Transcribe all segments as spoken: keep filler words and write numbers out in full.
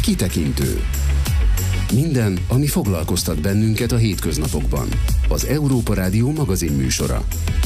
Kitekintő. Minden, ami foglalkoztat bennünket a hétköznapokban. Az Európa Rádió magazinműsora.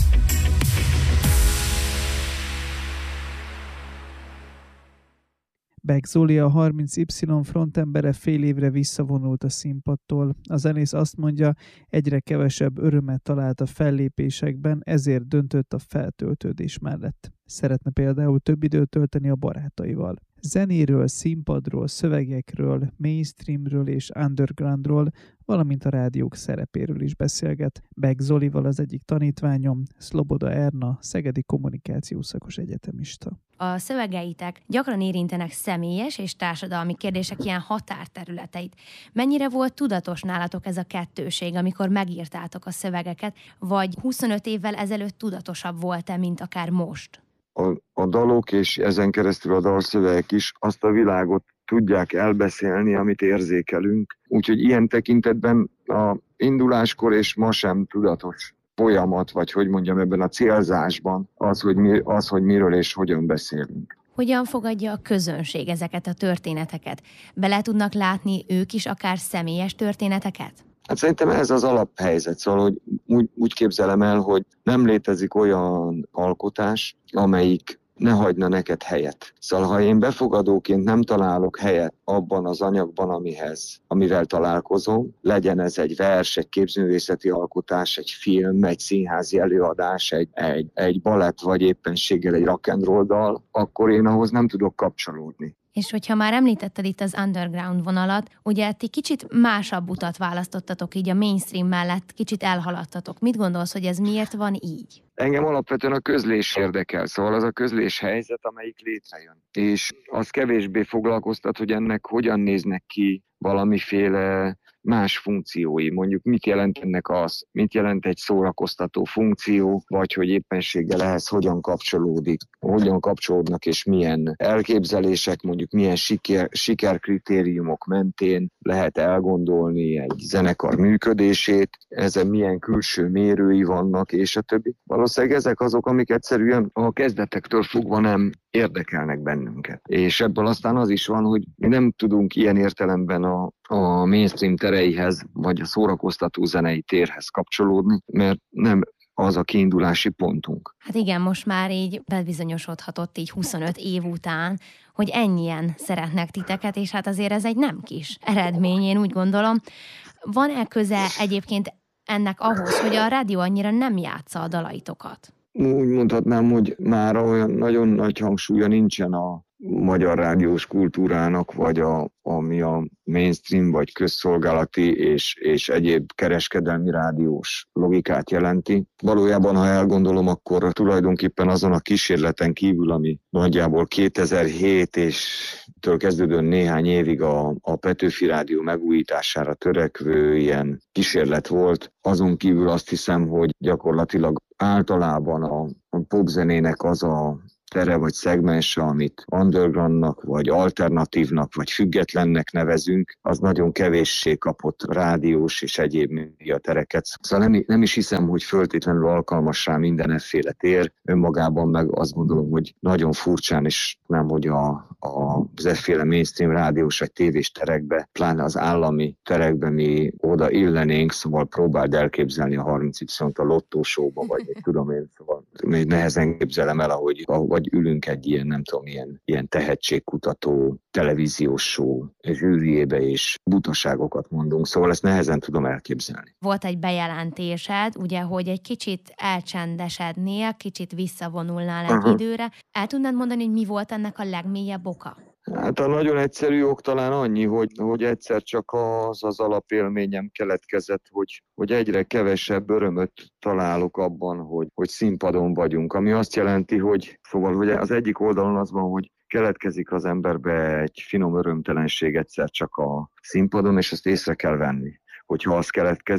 Beck Zoli, a harminc Y frontembere fél évre visszavonult a színpadtól. A zenész azt mondja, egyre kevesebb örömet talált a fellépésekben, ezért döntött a feltöltődés mellett. Szeretne például több időt tölteni a barátaival. Zenéről, színpadról, szövegekről, mainstreamről és undergroundról, valamint a rádiók szerepéről is beszélget. Beck Zolival az egyik tanítványom, Szloboda Erna, szegedi kommunikációszakos egyetemista. A szövegeitek gyakran érintenek személyes és társadalmi kérdések ilyen határterületeit. Mennyire volt tudatos nálatok ez a kettőség, amikor megírtátok a szövegeket, vagy huszonöt évvel ezelőtt tudatosabb volt-e, mint akár most? A, a dalok és ezen keresztül a dalszövegek is azt a világot tudják elbeszélni, amit érzékelünk. Úgyhogy ilyen tekintetben a induláskor és ma sem tudatos folyamat, vagy hogy mondjam, ebben a célzásban az, hogy, mi, az, hogy miről és hogyan beszélünk. Hogyan fogadja a közönség ezeket a történeteket? Bele tudnak látni ők is akár személyes történeteket? Hát szerintem ez az alaphelyzet, szóval hogy úgy, úgy képzelem el, hogy nem létezik olyan alkotás, amelyik ne hagyna neked helyet. Szóval ha én befogadóként nem találok helyet abban az anyagban, amihez, amivel találkozom, legyen ez egy vers, egy képzőművészeti alkotás, egy film, egy színházi előadás, egy, egy, egy balett vagy éppenséggel egy rock and roll dal, akkor én ahhoz nem tudok kapcsolódni. És hogyha már említetted itt az underground vonalat, ugye ti kicsit másabb utat választottatok így a mainstream mellett, kicsit elhaladtatok. Mit gondolsz, hogy ez miért van így? Engem alapvetően a közlés érdekel, szóval az a közlés helyzet, amelyik létrejön. És az kevésbé foglalkoztat, hogy ennek hogyan néznek ki valamiféle más funkciói. Mondjuk mit jelent ennek az, mit jelent egy szórakoztató funkció, vagy hogy éppenséggel ehhez hogyan kapcsolódik, hogyan kapcsolódnak és milyen elképzelések, mondjuk milyen siker, sikerkritériumok mentén lehet elgondolni egy zenekar működését, ezen milyen külső mérői vannak, és a többi. Valószínűleg ezek azok, amik egyszerűen a kezdetektől fogva nem érdekelnek bennünket. És ebből aztán az is van, hogy mi nem tudunk ilyen értelemben a, a mainstream tereihez, vagy a szórakoztató zenei térhez kapcsolódni, mert nem az a kiindulási pontunk. Hát igen, most már így bebizonyosodhatott így huszonöt év után, hogy ennyien szeretnek titeket, és hát azért ez egy nem kis eredmény, én úgy gondolom. Van-e köze egyébként ennek ahhoz, hogy a rádió annyira nem játsza a dalaitokat? Úgy mondhatnám, hogy már olyan nagyon nagy hangsúlya nincsen a magyar rádiós kultúrának, vagy a, ami a mainstream, vagy közszolgálati és, és egyéb kereskedelmi rádiós logikát jelenti. Valójában, ha elgondolom, akkor tulajdonképpen azon a kísérleten kívül, ami nagyjából kétezer-hét és től kezdődően néhány évig a, a Petőfi Rádió megújítására törekvő ilyen kísérlet volt, azon kívül azt hiszem, hogy gyakorlatilag általában a, a popzenének az a tere vagy szegmense, amit undergroundnak, vagy alternatívnak, vagy függetlennek nevezünk, az nagyon kevéssé kapott rádiós és egyéb médiatereket. Szóval nem, nem is hiszem, hogy föltétlenül alkalmas rá mindenféle tér. Önmagában meg azt gondolom, hogy nagyon furcsán, és nem, hogy a, a, az efféle mainstream rádiós vagy tévés terekbe, pláne az állami terekbe mi oda illenénk, szóval próbáld elképzelni a harminc Y-t a lottósóba, vagy egy tudom én, szóval még nehezen képzelem el, ahogy, vagy ülünk egy ilyen, nem tudom, ilyen, ilyen tehetségkutató televíziós show zsűriébe, és butaságokat mondunk, szóval ezt nehezen tudom elképzelni. Volt egy bejelentésed, ugye, hogy egy kicsit elcsendesednél, kicsit visszavonulnál egy uh-huh. időre. El tudnád mondani, hogy mi volt ennek a legmélyebb oka? Hát a nagyon egyszerű ok talán annyi, hogy, hogy egyszer csak az az alapélményem keletkezett, hogy, hogy egyre kevesebb örömöt találok abban, hogy, hogy színpadon vagyunk, ami azt jelenti, hogy szóval hogy az egyik oldalon az van, hogy keletkezik az emberbe egy finom örömtelenség egyszer csak a színpadon, és ezt észre kell venni. Hogyha az keletkezik,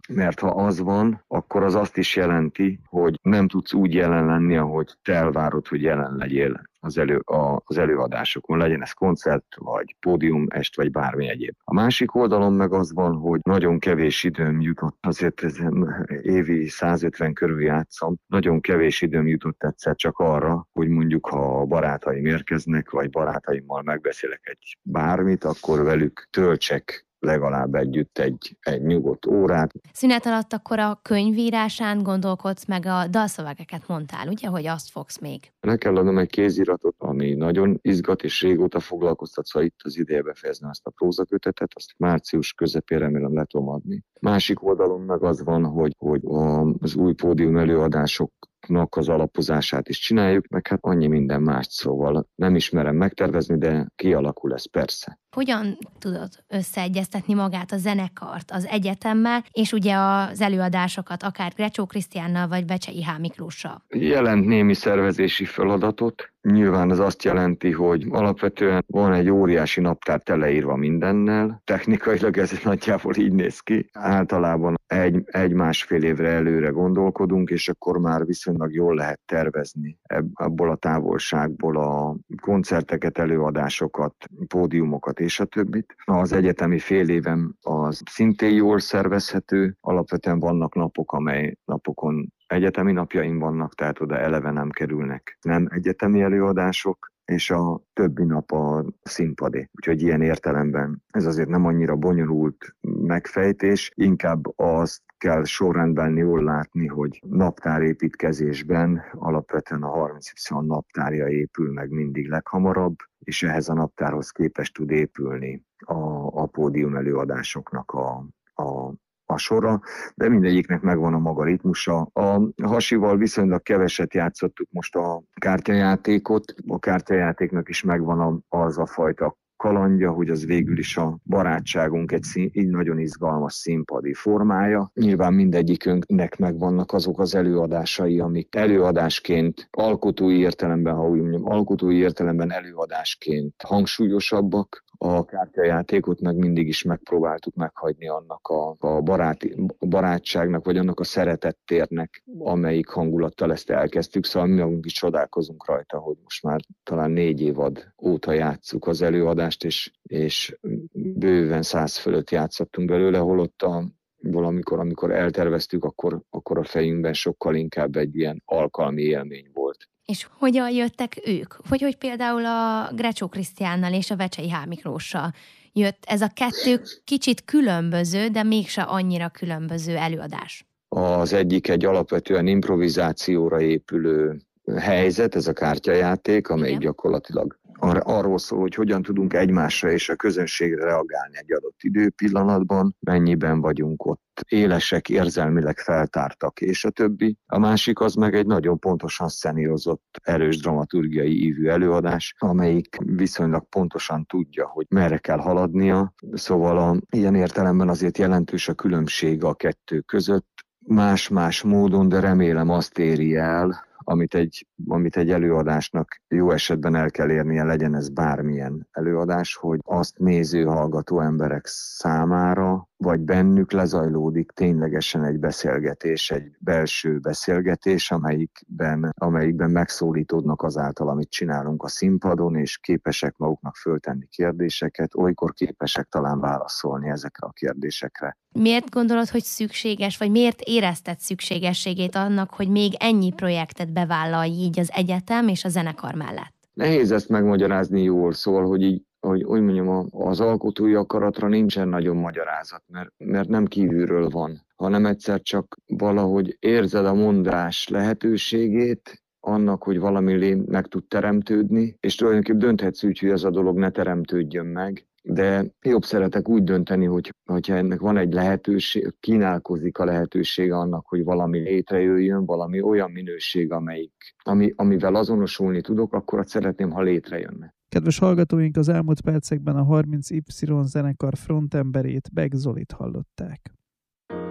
mert ha az van, akkor az azt is jelenti, hogy nem tudsz úgy jelen lenni, ahogy te elvárod, hogy jelen legyél az, elő, a, az előadásokon, legyen ez koncert, vagy pódiumest, vagy bármi egyéb. A másik oldalon meg az van, hogy nagyon kevés időm jutott, azért ezen évi százötven körül játszom, nagyon kevés időm jutott egyszer csak arra, hogy mondjuk ha barátaim érkeznek, vagy barátaimmal megbeszélek egy bármit, akkor velük töltsek legalább együtt egy, egy nyugodt órát. Szünet alatt akkor a könyvírásán gondolkodsz, meg a dalszövegeket mondtál, ugye, hogy azt fogsz még? Le kell adnom egy kéziratot, ami nagyon izgat, és régóta foglalkoztat, szóval itt az ideje befejezni ezt a prózakötetet, azt március közepén remélem le tudom adni. Másik oldalon meg az van, hogy, hogy az új pódium előadások az alapozását is csináljuk, meg hát annyi minden más, szóval nem ismerem megtervezni, de kialakul ez persze. Hogyan tudod összeegyeztetni magát a zenekart az egyetemmel, és ugye az előadásokat akár Grecsó Krisztiánnal vagy Becsei H. Miklóssal? Jelent némi szervezési feladatot. Nyilván ez azt jelenti, hogy alapvetően van egy óriási naptár teleírva mindennel. Technikailag ez nagyjából így néz ki. Általában egy, egy-másfél évre előre gondolkodunk, és akkor már viszonylag jól lehet tervezni ebből a távolságból a koncerteket, előadásokat, pódiumokat és a többit. Az egyetemi fél évem az szintén jól szervezhető. Alapvetően vannak napok, amely napokon egyetemi napjaim vannak, tehát oda eleve nem kerülnek nem egyetemi előadások, és a többi nap a színpadé. Úgyhogy ilyen értelemben ez azért nem annyira bonyolult megfejtés, inkább azt kell sorrendben jól látni, hogy naptárépítkezésben alapvetően a harminc Y naptárja épül meg mindig leghamarabb, és ehhez a naptárhoz képest tud épülni a, a pódium előadásoknak a, a a sora, de mindegyiknek megvan a maga ritmusa. A Hasival viszonylag keveset játszottuk most a kártyajátékot. A kártyajátéknak is megvan az a fajta kalandja, hogy az végül is a barátságunk egy szín, így nagyon izgalmas színpadi formája. Nyilván mindegyikünknek megvannak azok az előadásai, amik előadásként, alkotói értelemben, ha úgy mondjam, alkotói értelemben előadásként hangsúlyosabbak. A kártyajátékot meg mindig is megpróbáltuk meghagyni annak a, a, baráti, a barátságnak, vagy annak a szeretettérnek, amelyik hangulattal ezt elkezdtük. Szóval mi magunk is csodálkozunk rajta, hogy most már talán négy évad óta játsszuk az előadást, és, és bőven száz fölött játszottunk belőle, holott a valamikor, amikor elterveztük, akkor, akkor a fejünkben sokkal inkább egy ilyen alkalmi élmény volt. És hogyan jöttek ők? Hogy, hogy például a Grecsó Krisztiánnal és a Becsei H. Miklóssal jött ez a kettő kicsit különböző, de mégse annyira különböző előadás? Az egyik egy alapvetően improvizációra épülő helyzet, ez a kártyajáték, amelyik Igen. gyakorlatilag ar- arról szól, hogy hogyan tudunk egymásra és a közönségre reagálni egy adott időpillanatban, mennyiben vagyunk ott élesek, érzelmileg feltártak, és a többi. A másik az meg egy nagyon pontosan szenírozott, erős dramaturgiai ívű előadás, amelyik viszonylag pontosan tudja, hogy merre kell haladnia. Szóval a, ilyen értelemben azért jelentős a különbség a kettő között. Más-más módon, de remélem azt éri el, amit egy, amit egy előadásnak jó esetben el kell érnie, legyen ez bármilyen előadás, hogy azt néző, hallgató emberek számára, vagy bennük lezajlódik ténylegesen egy beszélgetés, egy belső beszélgetés, amelyikben, amelyikben megszólítódnak azáltal, amit csinálunk a színpadon, és képesek maguknak föltenni kérdéseket, olykor képesek talán válaszolni ezekre a kérdésekre. Miért gondolod, hogy szükséges, vagy miért érezted szükségességét annak, hogy még ennyi projektet bevállalj így az egyetem és a zenekar mellett? Nehéz ezt megmagyarázni jól, szól, hogy így hogy úgy mondjam, az alkotói akaratra nincsen nagyon magyarázat, mert, mert nem kívülről van, hanem egyszer csak valahogy érzed a mondás lehetőségét, annak, hogy valami meg tud teremtődni, és tulajdonképpen dönthetsz úgy, hogy ez a dolog ne teremtődjön meg, de jobb szeretek úgy dönteni, hogy, hogyha ennek van egy lehetőség, kínálkozik a lehetősége annak, hogy valami létrejöjjön, valami olyan minőség, amelyik, ami, amivel azonosulni tudok, akkor azt szeretném, ha létrejönne. Kedves hallgatóink, az elmúlt percekben a harminc Y zenekar frontemberét, Beck Zolit hallották.